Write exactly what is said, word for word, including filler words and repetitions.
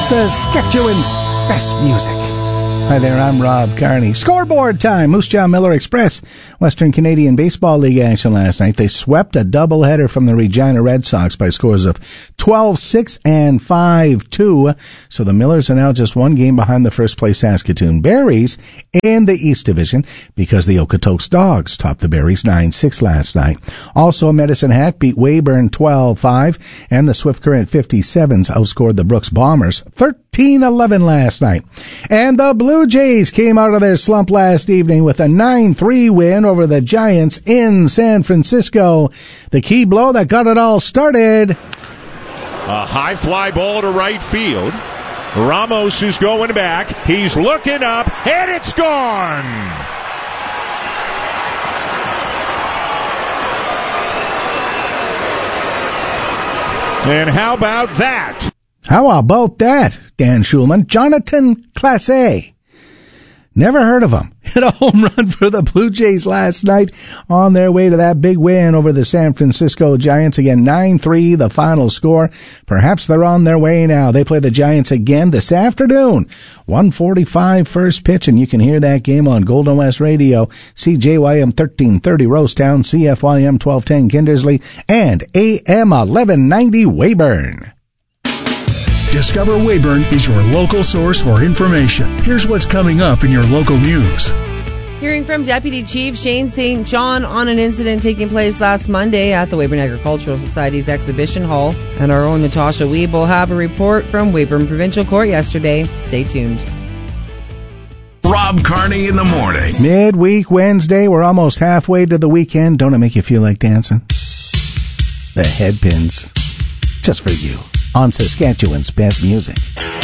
Saskatchewan's best music. Hi there, I'm Rob Carney. Scoreboard time. Moose Jaw Miller Express, Western Canadian Baseball League action last night. They swept a doubleheader from the Regina Red Sox by scores of twelve six and five two. So the Millers are now just one game behind the first place Saskatoon Berries in the East Division because the Okotoks Dogs topped the Berries nine six last night. Also, Medicine Hat beat Weyburn twelve five, and the Swift Current fifty-sevens outscored the Brooks Bombers thirteen eleven last night. And the Blue Jays came out of their slump last evening with a nine three win over the Giants in San Francisco. The key blow that got it all started. A high fly ball to right field. Ramos is going back. He's looking up, and it's gone. And how about that? How about that, Dan Schulman? Jonathan Clase. Never heard of him. Hit a home run for the Blue Jays last night on their way to that big win over the San Francisco Giants. Again, nine three, the final score. Perhaps they're on their way now. They play the Giants again this afternoon. one forty-five first pitch, and you can hear that game on Golden West Radio, C J Y M thirteen thirty Rosetown, C F Y M twelve ten Kindersley, and A M eleven ninety Weyburn. Discover Weyburn is your local source for information. Here's what's coming up in your local news. Hearing from Deputy Chief Shane Saint John on an incident taking place last Monday at the Weyburn Agricultural Society's exhibition hall. And our own Natasha Weeb will have a report from Weyburn Provincial Court yesterday. Stay tuned. Rob Carney in the morning. Midweek Wednesday. We're almost halfway to the weekend. Don't it make you feel like dancing? The Headpins. Just for you. On Saskatchewan's best music.